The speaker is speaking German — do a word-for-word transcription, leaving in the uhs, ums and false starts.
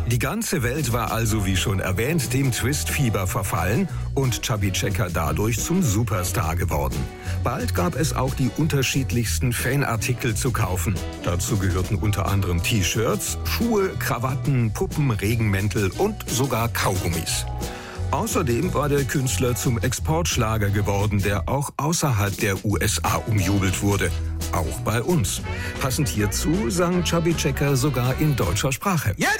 Die ganze Welt war also, wie schon erwähnt, dem Twist-Fieber verfallen und Chubby Checker dadurch zum Superstar geworden. Bald gab es auch die unterschiedlichsten Fanartikel zu kaufen. Dazu gehörten unter anderem T-Shirts, Schuhe, Krawatten, Puppen, Regenmäntel und sogar Kaugummis. Außerdem war der Künstler zum Exportschlager geworden, der auch außerhalb der U S A umjubelt wurde. Auch bei uns. Passend hierzu sang Chubby Checker sogar in deutscher Sprache.